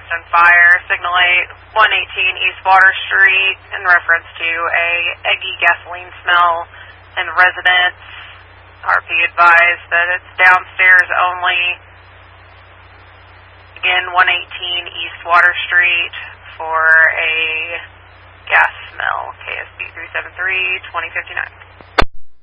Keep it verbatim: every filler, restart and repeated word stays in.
Houston Fire, Signal eight, one eighteen East Water Street, in reference to a eggy gasoline smell in residence. R P advised that it's downstairs only. Again, one eighteen East Water Street for a gas smell. K S B three seven three, twenty fifty-nine.